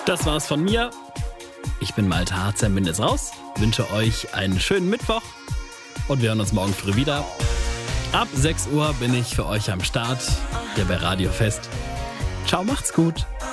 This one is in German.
Das war's von mir. Ich bin Malte Harzer, bin jetzt raus. Wünsche euch einen schönen Mittwoch und wir hören uns morgen früh wieder. Ab 6 Uhr bin ich für euch am Start, hier bei Radio Fest. Ciao, macht's gut.